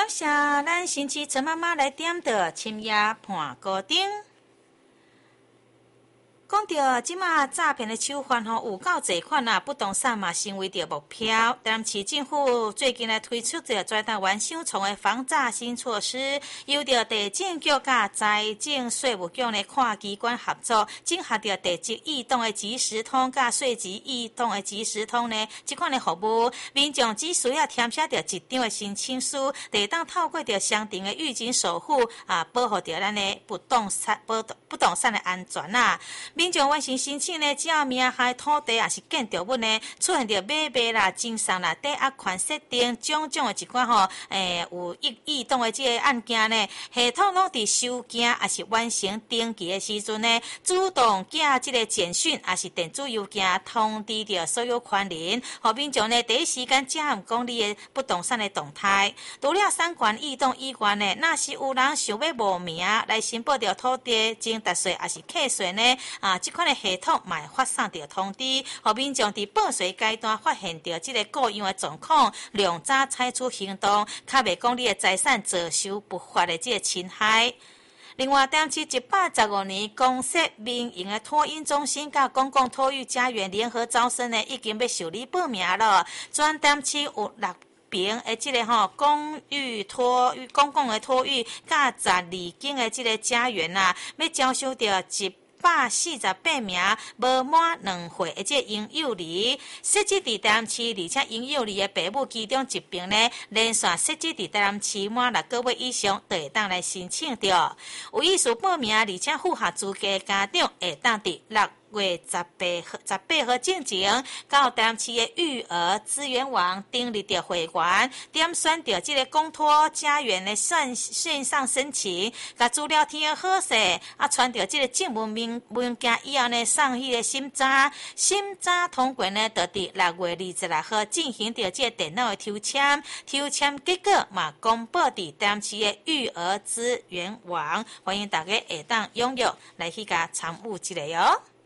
感谢咱新市陈妈妈来点的深夜伴歌顶。讲到即马诈骗的手法有够侪款啊，不动产嘛成为着目标。台南市政府最近来推出着全台湾首创的防诈新措施，由着地政局甲财政税务局的跨机关合作，整合着地籍异动的即时通甲税籍异动的即时通呢，即款的服务，民众只需要填写着一张的申请书，就当透过着相定的预警守护保护着咱的不动产的安全啊。民众完成申请呢，只要名下土地也是建筑物呢，出现着买卖啦、经商啦、抵押权设定种种的一款有异动的这个案件呢，系统拢伫收件也是完成登记的时阵呢，主动寄这个简讯也是电子邮件通知着所有权人，互民众呢第一时间掌握讲你的不动产的动态。除了三权异动以外呢，若是有人想要冒名来申报着土地征达税也是契税呢，这款的系统嘛会发送着通知，互民众伫报税阶段发现着这个各样的状况，量早采取行动，较袂讲你的财产遭受不法的这个侵害。另外，台南市115年公设民营的托婴中心甲公共托育家园联合招生呢，已经要受理报名了。全台南市有6平的这个公共的托育，甲12间的这个家园啊，要招收着148名无满2岁的这婴幼儿，设置伫台南市，而且婴幼儿的父母其中一名呢，连续设置伫台南市满6个月以上，就会当来申请着。有意思报名而且符合资格的家长，会当伫6月18号进前，到台南市的育儿资源网订立着会员，点选着这个公托家园的线上申请，甲资料填好势，传着这个证明文件以后呢，送迄个审查通过呢，就伫6月26号进行着这个电脑的抽签结果嘛公布伫台南市的育儿资源网，欢迎大家下当踊跃来去甲参与一下哦。